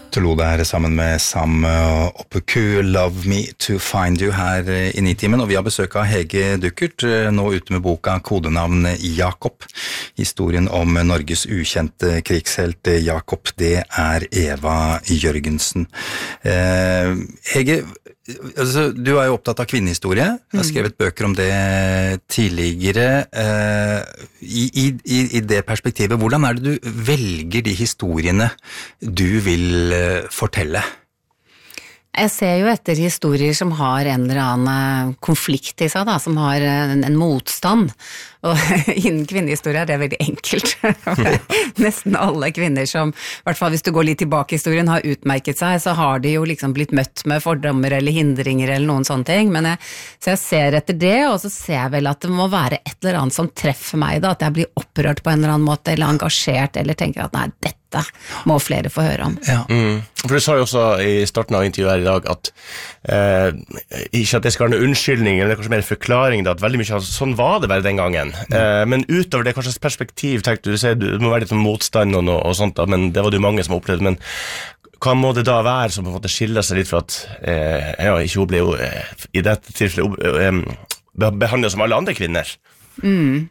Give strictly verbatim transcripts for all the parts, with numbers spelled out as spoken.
Tolo der sammen med Sam Oppeku, Love Me to Find You her i Nitimen, og vi har besøk av Hege Duckert, nå ute med boka Kodenavn Jakob. Historien om Norges ukjente krigshelt Jakob, det er Eva Jørgensen. Eh, Hege, altså, du er jo opptatt av kvinnehistorie, jeg har skrevet bøker om det tidligere. Eh, i, i, I det perspektivet, hvordan er det du velger de historiene du vil fortelle? Jeg ser jo etter historier som har en eller annen konflikt i seg, da, som har en, en motstand. Og innen kvinnehistorie er det veldig enkelt. Nesten alle kvinner som, i hvert fall hvis du går litt tilbake i historien, har utmerket seg, så har de jo liksom blitt møtt med fordommer eller hindringer eller noen sånne ting. Men jeg, så jeg ser etter det, og så ser jeg vel at det må være et eller annet som treffer meg da, at jeg blir opprørt på en eller annen måte, eller engasjert, eller tenker at nei, dette må flere få høre om. Ja. Mm. For du sa jo også i starten av intervjuet her i dag at eh, ikke at det skal være noen unnskyldning, men det er kanskje mer en forklaring da, at veldig mye sånn var det bare den gangen. Mm. Eh, men utover det, kanskje perspektiv, tenkte du, du sier det må være litt om motstand og, noe, og sånt, da, men det var det jo mange som opplevde, men hva må det da være som på en måte skiller seg litt for at eh, ja, ikke hun ble jo eh, i dette tilfellet eh, behandlet som alle andre kvinner? Mm.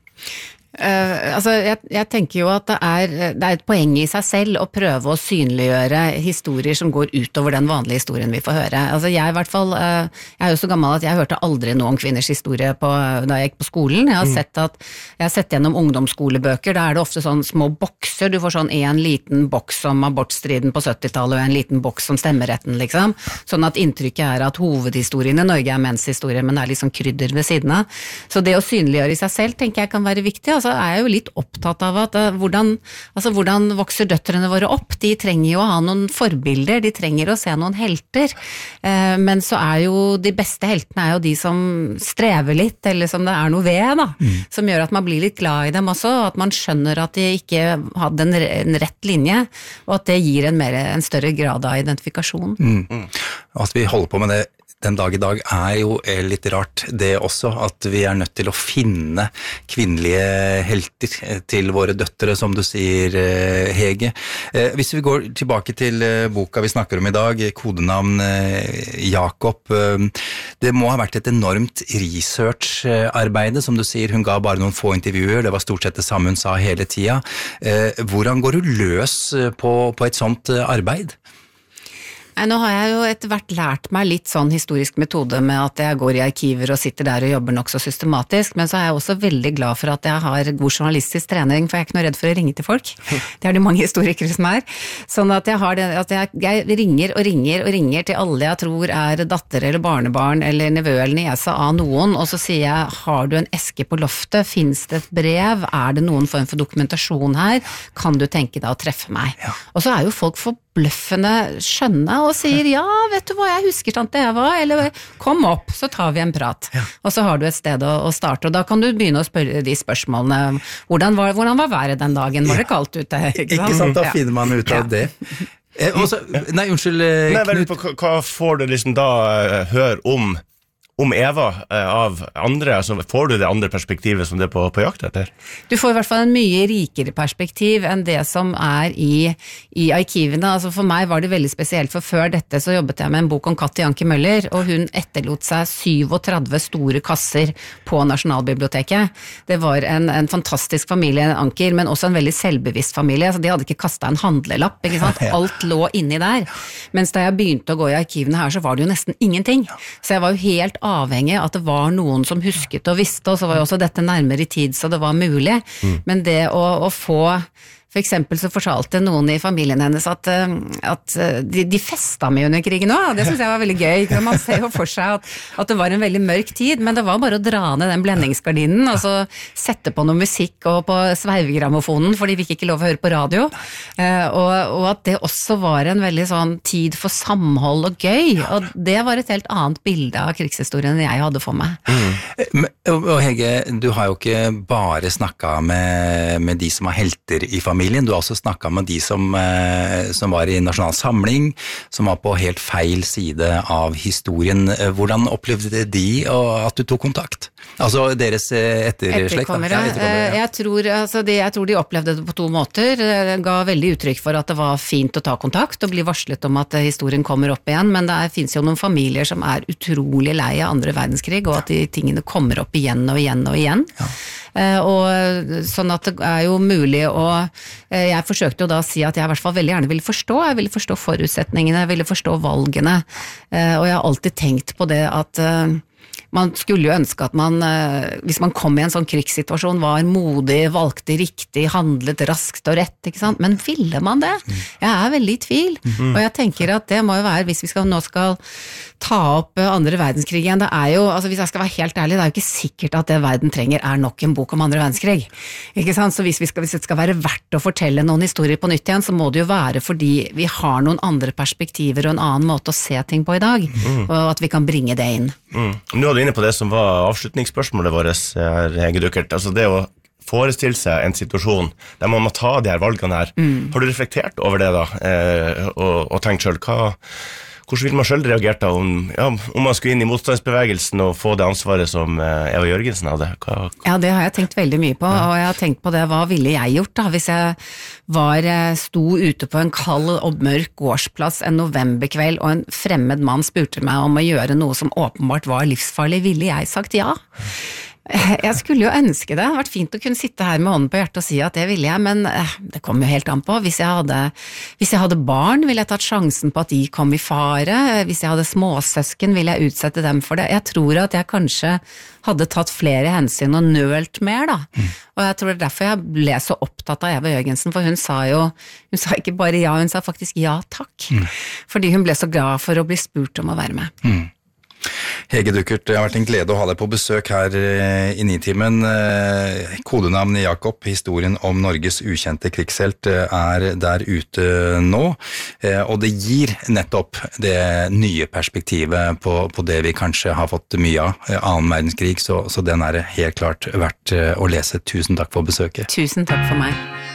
Uh, altså, jeg, jeg tenker jo at det er, det er et poeng i seg selv å prøve å synliggjøre historier som går utover den vanlige historien vi får høre. Altså, jeg i hvert fall, uh, jeg er jo så gammel at jeg hørte aldri noe om kvinners historie på, da jeg gikk på skolen. Jeg har sett at, jeg har sett gjennom ungdomsskolebøker, da er det ofte sånn små bokser, du får sånn en liten boks om abortstriden på syttitallet og en liten boks om stemmeretten, liksom. Sånn at inntrykket er at hovedhistorien i Norge er menshistorie, men det er liksom krydder ved siden av. Så det å synliggjøre i seg selv, tenker jeg kan være viktig. Altså, er jeg jo litt opptatt av at uh, hvordan, altså, hvordan vokser døtrene våre opp? De trenger jo å ha noen forbilder, de trenger å se noen helter, uh, men så er jo de beste heltene er jo de som strever litt, eller som det er noe ved, da, mm. som gjør at man blir litt glad i dem også, at man skjønner at de ikke hadde en, en rett linje, og at det gir en, mer, en større grad av identifikasjon. Mm. Mm. At vi holder på med det den dag i dag er jo litt rart det også, at vi er nødt til å finne kvinnelige helter til våre døtre, som du sier, Hege. Hvis vi går tilbake til boka vi snakker om i dag, Kodenavn Jakob, det må ha vært et enormt researcharbeide, som du sier, hun ga bare noen få intervjuer, det var stort sett det samme hun sa hele tida. Hvordan går du løs på, på et sånt arbeid? Nei, nå har jeg jo etter hvert lært meg litt sånn historisk metode med at jeg går i arkiver og sitter der og jobber nok så systematisk, men så er jeg også veldig glad for at jeg har god journalistisk trening, for jeg er ikke noe redd for å ringe til folk. Det er det mange historikere som er. Sånn at jeg har det, at jeg, jeg ringer og ringer og ringer til alle jeg tror er datter eller barnebarn eller nevø eller niese av noen, og så sier jeg, har du en eske på loftet? Finnes det et brev? Er det noen form for dokumentasjon her? Kan du tenke deg å treffe meg? Ja. Og så er jo folk for bløffende skjønne og sier, ja, vet du hva, jeg husker tante Eva, eller kom opp, så tar vi en prat. Ja. Og så har du et sted å, å starte, og da kan du begynne å spørre de spørsmålene. Hvordan var, hvordan var været den dagen? Var det kaldt ute? Ikke sant, ikke sant da ja. Finner man ut av ja. Det. Eh, også, nei, unnskyld, nei, Knut. På, hva får du liksom da uh, høre om om Eva eh, av andre, altså får du det andre perspektivet som det er på, på jakt etter? Du får i hvert fall en mye rikere perspektiv enn det som er i, i arkivene. Altså for meg var det veldig spesielt, for før dette så jobbet jeg med en bok om Katti Anker Møller, og hun etterlot seg syvogtredve store kasser på Nasjonalbiblioteket. Det var en, en fantastisk familie, Anker, men også en veldig selvbevisst familie. Altså de hadde ikke kastet en handlelapp, ikke sant? Alt lå inni der. Mens da jeg begynte å gå i arkivene her, så var det jo nesten ingenting. Så jeg var jo helt avhengig av at det var noen som husket og visste, og så var jo også dette nærmere i tid så det var mulig, mm. men det å, å få For eksempel så fortalte noen i familien hennes at, at de, de festa med under krigen også, det synes jeg var veldig gøy. Man ser jo for seg at, at det var en veldig mørk tid, men det var bare å dra ned den blendingsgardinen, og så sette på noe musikk og på sveivgrammofonen, for de fikk ikke lov å høre på radio. Og, og at det også var en veldig sånn tid for samhold og gøy, og det var et helt annet bilde av krigshistorien enn jeg hadde for meg. Mm. Og Hege, du har jo ikke bare snakket med, med de som har helter i familien, du har også snakket med de som, eh, som var i Nasjonal Samling, som var på helt feil side av historien. Hvordan opplevde de at du tok kontakt? Altså deres etterslekt? Etterkommere. Ja, etterkommere ja. jeg, tror, altså de, jeg tror de opplevde det på to måter. Det ga veldig uttrykk for at det var fint å ta kontakt og bli varslet om at historien kommer opp igjen, men det finnes jo noen familier som er utrolig lei av andre verdenskrig, og at de tingene kommer opp igjen og igjen og igjen. Ja. Uh, og sånn at det er jo mulig å uh, jeg forsøkte jo da å si at jeg i hvert fall veldig gjerne ville forstå, jeg ville forstå forutsetningene, jeg ville forstå valgene, uh, og jeg har alltid tenkt på det at uh, man skulle jo ønske at man, hvis man kom i en sånn krigssituasjon, var modig, valgte riktig, handlet raskt og rett, ikke sant? Men ville man det? Jeg er veldig i tvil, mm. og jeg tenker at det må jo være, hvis vi skal, nå skal ta opp andre verdenskrig igjen, det er jo, altså hvis jeg skal være helt ærlig, det er jo ikke sikkert at det verden trenger er nok en bok om andre verdenskrig, ikke sant? Så hvis, vi skal, hvis det skal være verdt å fortelle noen historier på nytt igjen, så må det jo være fordi vi har noen andre perspektiver og en annen måte å se ting på i dag, mm. og at vi kan bringe det inn. Mm. Nå er du inne på det som var avslutningsspørsmålet vårt her, Hege Duckert. Altså det å forestille seg en situasjon der man må ta de her valgene her. Mm. Har du reflektert over det da, eh, og, og tenkt selv, hva, hvordan ville man selv reagert da om, ja, om man skulle inn i motstandsbevegelsen og få det ansvaret som eh, Eva Jørgensen hadde? Hva, hva? Ja, det har jeg tenkt veldig mye på, ja. Og jeg har tenkt på det, hva ville jeg gjort da, hvis jeg var, sto ute på en kald og mørk gårdsplass en novemberkveld, og en fremmed mann spurte meg om å gjøre noe som åpenbart var livsfarlig, ville jeg sagt ja? Jeg skulle jo ønske det, det hadde vært fint å kunne sitte her med hånden på hjertet og si at det ville jeg, men det kommer jo helt an på. Hvis jeg hadde, hvis jeg hadde barn, ville jeg tatt sjansen på at de kom i fare. Hvis jeg hadde småsøsken, ville jeg utsette dem for det. Jeg tror at jeg kanskje hadde tatt flere hensyn og nølt mer da. Mm. Og jeg tror det er derfor jeg ble så opptatt av Eva Jørgensen, for hun sa jo, hun sa ikke bare ja, hun sa faktisk ja takk. Mm. Fordi hun ble så glad for å bli spurt om å være med. Mm. Hege Duckert, det har vært en glede å ha deg på besøk her i Nitimen. Kodenavn Jakob, historien om Norges ukjente krigshelt, er der ute nå, og det gir nettopp det nye perspektivet på, på det vi kanskje har fått mye av, annen verdenskrig, så, så den er helt klart verdt å lese. Tusen takk for besøket. Tusen takk for meg.